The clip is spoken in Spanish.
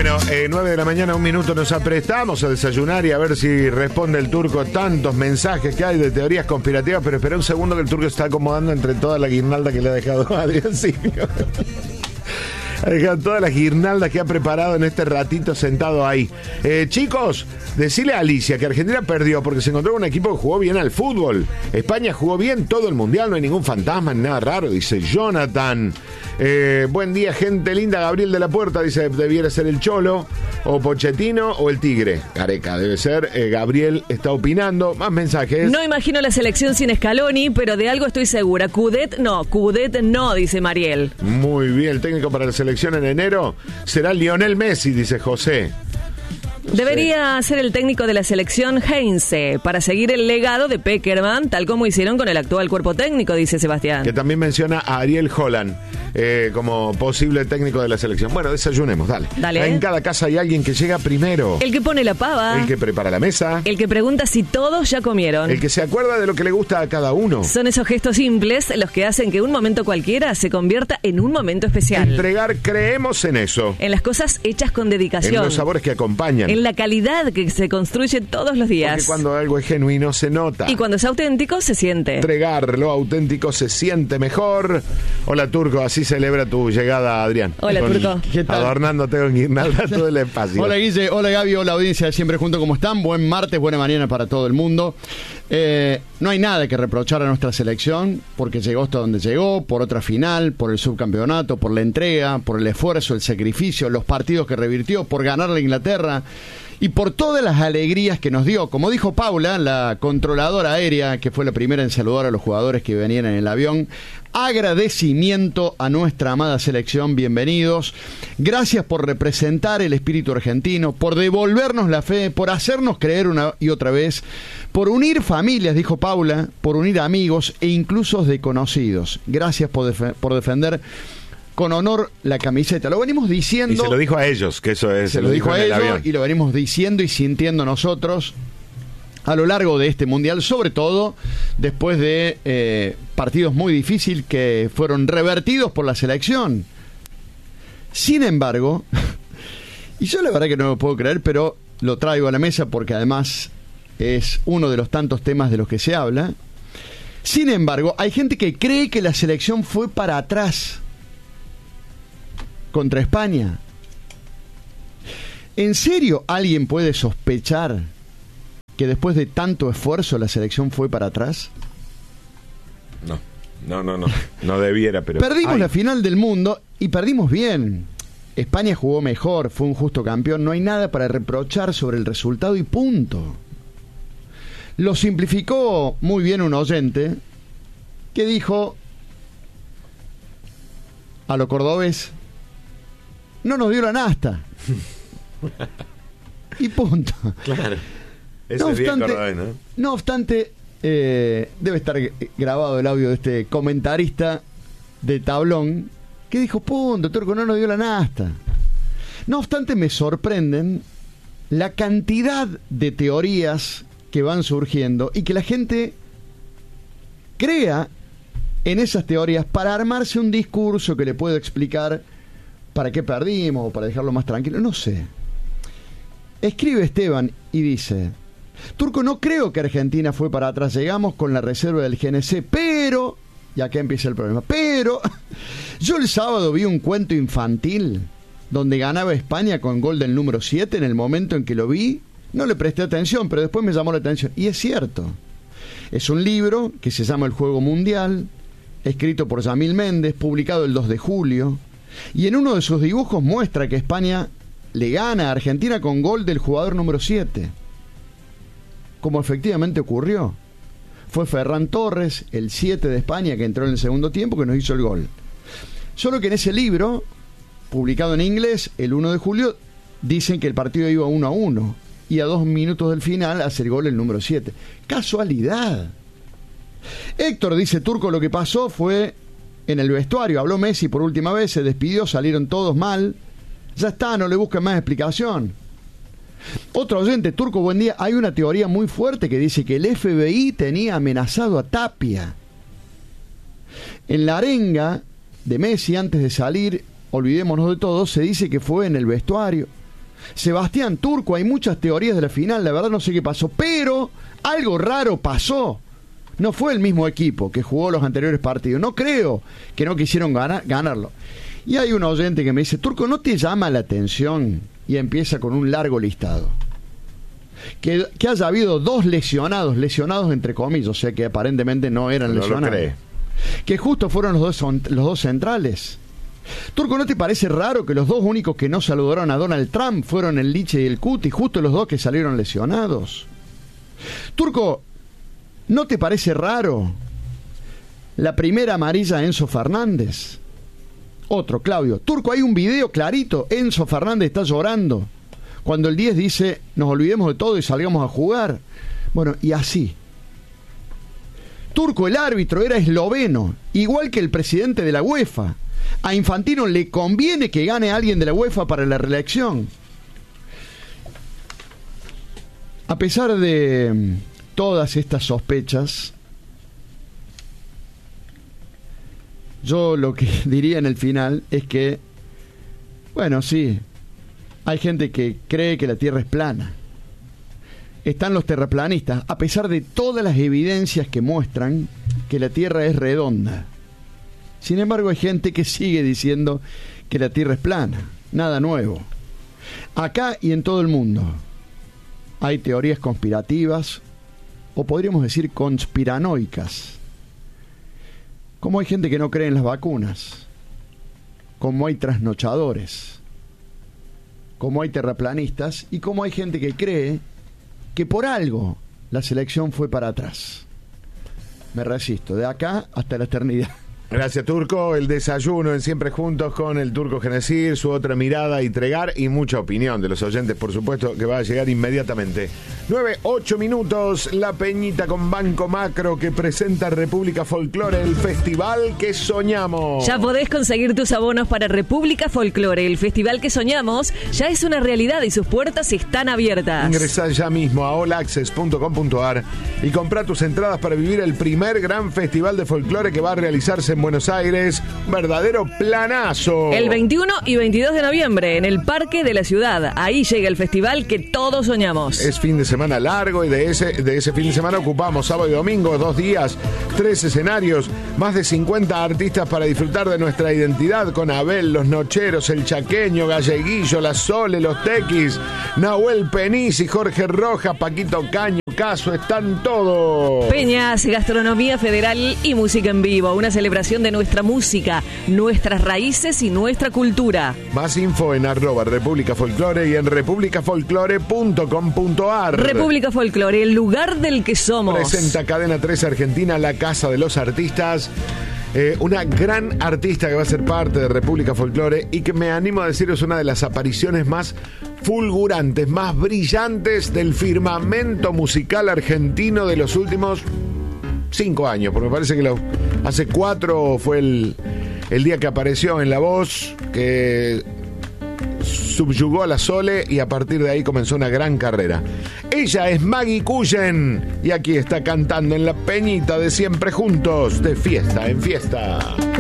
Bueno, 9 de la mañana, 1 minuto, nos aprestamos a desayunar y a ver si responde el Turco tantos mensajes que hay de teorías conspirativas, pero espera un segundo que el Turco está acomodando entre toda la guirnalda que le ha dejado Adrián Silvio. Ha dejado todas las guirnaldas que ha preparado en este ratito sentado ahí. Chicos, decile a Alicia que Argentina perdió porque se encontró con un equipo que jugó bien al fútbol. España jugó bien todo el mundial, no hay ningún fantasma ni nada raro, dice Jonathan. Buen día, gente linda. Gabriel de la Puerta dice, debiera ser el Cholo, o Pochettino, o el Tigre. Gareca, debe ser. Gabriel está opinando. Más mensajes. No imagino la selección sin Scaloni, pero de algo estoy segura. Coudet no, dice Mariel. Muy bien, el técnico para la selección en enero será Lionel Messi, dice José. Debería ser el técnico de la selección Heinze para seguir el legado de Pekerman, tal como hicieron con el actual cuerpo técnico, dice Sebastián. Que también menciona a Ariel Holland como posible técnico de la selección. Bueno, desayunemos, dale. En cada casa hay alguien que llega primero. El que pone la pava. El que prepara la mesa. El que pregunta si todos ya comieron. El que se acuerda de lo que le gusta a cada uno. Son esos gestos simples los que hacen que un momento cualquiera se convierta en un momento especial. Entregar, creemos en eso. En las cosas hechas con dedicación. En los sabores que acompañan. En la calidad que se construye todos los días. Porque cuando algo es genuino se nota. Y cuando es auténtico se siente. Entregar lo auténtico se siente mejor. Hola, Turco, así celebra tu llegada, Adrián. Hola, Turco. ¿Qué tal? Adornándote con guirnalda todo el espacio. Hola, Guille, hola, Gaby, hola, audiencia de Siempre Juntos, ¿cómo están? Buen martes, buena mañana para todo el mundo. No hay nada que reprochar a nuestra selección porque llegó hasta donde llegó, por otra final, por el subcampeonato, por la entrega, por el esfuerzo, el sacrificio, los partidos que revirtió, por ganar a Inglaterra y por todas las alegrías que nos dio. Como dijo Paula, la controladora aérea, que fue la primera en saludar a los jugadores que venían en el avión, agradecimiento a nuestra amada selección, bienvenidos. Gracias por representar el espíritu argentino, por devolvernos la fe, por hacernos creer una y otra vez, por unir familias, dijo Paula, por unir amigos e incluso desconocidos. Gracias por defender con honor la camiseta. Lo venimos diciendo. Y se lo dijo a ellos, que eso es. Se lo dijo a ellos y lo venimos diciendo y sintiendo nosotros a lo largo de este mundial, sobre todo después de partidos muy difíciles que fueron revertidos por la selección. Sin embargo, y yo la verdad que no lo puedo creer, pero lo traigo a la mesa porque además es uno de los tantos temas de los que se habla. Sin embargo, hay gente que cree que la selección fue para atrás contra España. ¿En serio alguien puede sospechar que después de tanto esfuerzo la selección fue para atrás? No debiera, pero... Perdimos la final del mundo y perdimos bien. España jugó mejor, fue un justo campeón, no hay nada para reprochar sobre el resultado y punto. Lo simplificó muy bien un oyente que dijo a lo cordobés: no nos dio la nasta. Y punto. Claro. Eso es bien cordobés, ¿no? No obstante, debe estar grabado el audio de este comentarista de tablón que dijo: punto, Turco, no nos dio la nasta. No obstante, me sorprenden la cantidad de teorías que van surgiendo y que la gente crea en esas teorías para armarse un discurso que le pueda explicar para qué perdimos o para dejarlo más tranquilo, no sé. Escribe Esteban y dice: Turco, no creo que Argentina fue para atrás, llegamos con la reserva del GNC, pero, y acá empieza el problema, pero yo el sábado vi un cuento infantil donde ganaba España con gol del número 7. En el momento en que lo vi, no le presté atención, pero después me llamó la atención. Y es cierto. Es un libro que se llama El Juego Mundial, escrito por Yamil Méndez, publicado el 2 de julio. Y en uno de sus dibujos muestra que España le gana a Argentina con gol del jugador número 7. Como efectivamente ocurrió. Fue Ferran Torres, el 7 de España, que entró en el segundo tiempo, que nos hizo el gol. Solo que en ese libro, publicado en inglés, el 1 de julio, dicen que el partido iba 1-1. Y a 2 minutos del final hace el gol el número 7. ¡Casualidad! Héctor dice: Turco, lo que pasó fue en el vestuario. Habló Messi por última vez, se despidió, salieron todos mal. Ya está, no le busquen más explicación. Otro oyente: Turco, buen día. Hay una teoría muy fuerte que dice que el FBI tenía amenazado a Tapia. En la arenga de Messi antes de salir, olvidémonos de todo, se dice que fue en el vestuario. Sebastián Turco, hay muchas teorías de la final, la verdad no sé qué pasó, pero algo raro pasó. No fue el mismo equipo que jugó los anteriores partidos. No creo que no quisieron ganarlo. Y hay un oyente que me dice, Turco, ¿no te llama la atención? Y empieza con un largo listado. Que haya habido 2 lesionados entre comillas, o sea que aparentemente no eran lesionados. Lo cree. Que justo fueron los dos centrales. Turco, ¿no te parece raro que los 2 únicos que no saludaron a Donald Trump fueron el Liche y el Cuti, justo los 2 que salieron lesionados? Turco, ¿no te parece raro la primera amarilla a Enzo Fernández? Otro, Claudio. Turco, hay un video clarito. Enzo Fernández está llorando cuando el 10 dice, nos olvidemos de todo y salgamos a jugar. Bueno, y así. Turco, el árbitro era esloveno, igual que el presidente de la UEFA. A Infantino le conviene que gane alguien de la UEFA para la reelección. A pesar de todas estas sospechas, yo lo que diría en el final es que, bueno, sí, hay gente que cree que la Tierra es plana. Están los terraplanistas, a pesar de todas las evidencias que muestran que la Tierra es redonda. Sin embargo, hay gente que sigue diciendo que la Tierra es plana. Nada nuevo. Acá y en todo el mundo hay teorías conspirativas, o podríamos decir conspiranoicas. Como hay gente que no cree en las vacunas, como hay trasnochadores, como hay terraplanistas y como hay gente que cree que por algo la selección fue para atrás. Me resisto, de acá hasta la eternidad. Gracias, Turco. El desayuno en Siempre Juntos con el Turco Genesir, su otra mirada y Tregar y mucha opinión de los oyentes, por supuesto, que va a llegar inmediatamente. 9:08 minutos, La Peñita con Banco Macro que presenta República Folklore, el festival que soñamos. Ya podés conseguir tus abonos para República Folklore, el festival que soñamos, ya es una realidad y sus puertas están abiertas. Ingresá ya mismo a allaccess.com.ar y comprá tus entradas para vivir el primer gran festival de folclore que va a realizarse en Buenos Aires. Verdadero planazo. El 21 y 22 de noviembre en el Parque de la Ciudad. Ahí llega el festival que todos soñamos. Es fin de semana largo y de ese fin de semana ocupamos sábado y domingo, 2 días, 3 escenarios, más de 50 artistas para disfrutar de nuestra identidad con Abel, Los Nocheros, El Chaqueño, Galleguillo, La Sole, Los Tequis, Nahuel Penisi, Jorge Rojas, Paquito Caño, Caso, están todos. Peñas, gastronomía federal y música en vivo. Una celebración de nuestra música, nuestras raíces y nuestra cultura. Más info en @República Folklore y en republicafolklore.com.ar. República Folklore, el lugar del que somos. Presenta Cadena 3 Argentina, la casa de los artistas. Una gran artista que va a ser parte de República Folklore y que me animo a decir es una de las apariciones más fulgurantes, más brillantes del firmamento musical argentino de los últimos 5 años, porque me parece que hace 4 fue el día que apareció en La Voz, que subyugó a la Sole y a partir de ahí comenzó una gran carrera. Ella es Maggie Cullen y aquí está cantando en La Peñita de Siempre Juntos, de fiesta en fiesta.